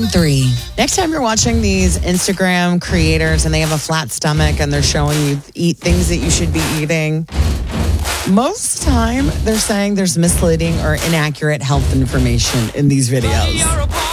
103. Next time you're watching these Instagram creators and they have a flat stomach and they're showing you eat things that you should be eating, most of the time they're saying there's misleading or inaccurate health information in these videos.